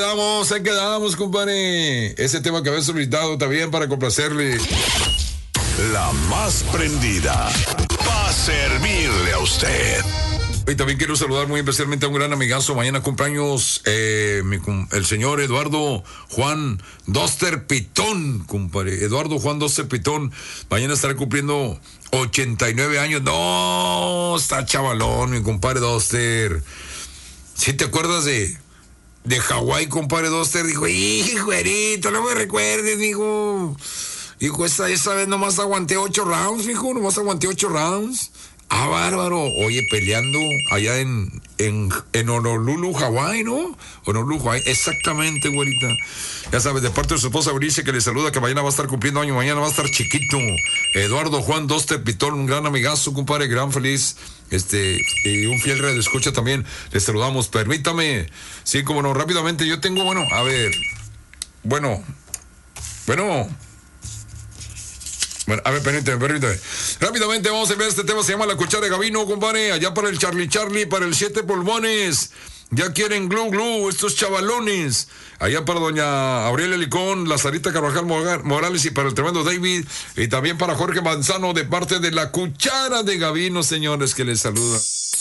Ahí quedamos, compadre. Ese tema que había solicitado también para complacerle. La más prendida para servirle a usted. Y también quiero saludar muy especialmente a un gran amigazo. Mañana cumpleaños el señor Eduardo Juan Doster Pitón, compadre. Eduardo Juan Doster Pitón. Mañana estará cumpliendo 89 años. No, está chavalón, mi compadre Doster. ¿Sí te acuerdas de Hawái, compadre Doster? Dijo, güerito, no me recuerdes, dijo. Dijo, esa vez nomás aguanté 8 rounds, dijo, nomás aguanté 8 rounds. Ah, bárbaro. Oye, peleando allá en Honolulu, Hawái, ¿no? Honolulu, Hawái. Exactamente, güerita. Ya sabes, de parte de su esposa Eurice, que le saluda, que mañana va a estar cumpliendo año, mañana va a estar chiquito. Eduardo Juan Doster Pitón, un gran amigazo, compadre, gran feliz. Y un fiel radio escucha también. Les saludamos. Permítame. Sí, como no, rápidamente. Yo tengo, Bueno, a ver, permíteme. Rápidamente vamos a ver este tema, se llama La Cuchara de Gavino, compadre. Allá para el Charlie, para el 7 Pulmones. Ya quieren glue, estos chavalones. Allá para doña Aurelia Licón, la Sarita Carvajal Morales y para el tremendo David. Y también para Jorge Manzano de parte de La Cuchara de Gavino, señores, que les saluda.